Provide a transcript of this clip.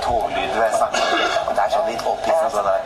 toglyd ved sangen. Det er sånn litt opphiss og sånn der.